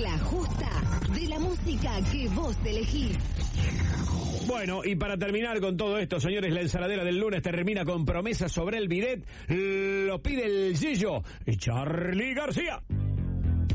mezcla justa de la música que vos elegís. Bueno, y para terminar con todo esto, señores, la ensaladera del lunes termina con promesas sobre el bidet. Lo pide el Gillo y Charly García.